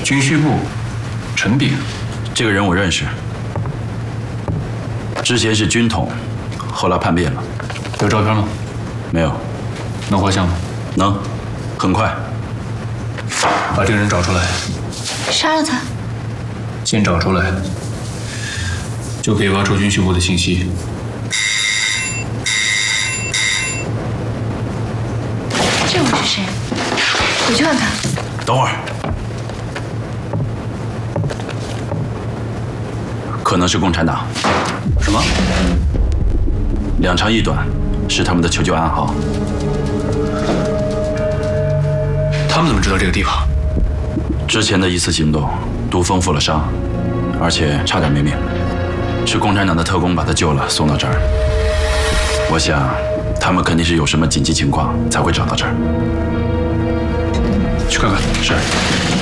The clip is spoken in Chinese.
军需部，陈炳， 这个人我认识，之前是军统，后来叛变了。 有照片吗？ 没有。 能画像吗？ 能，很快。 把这个人找出来。 杀了他。 先找出来，就可以挖出军需部的信息。 这会是谁？我去看看。 等会儿。可能是共产党。 什么 ？2长1短是他们的求救暗号。 他们怎么知道这个地方？ 之前的一次行动，毒蜂负了伤，而且差点没命。是共产党的特工把他救了，送到这儿。我想，他们肯定是有什么紧急情况才会找到这儿。 去看看。 是。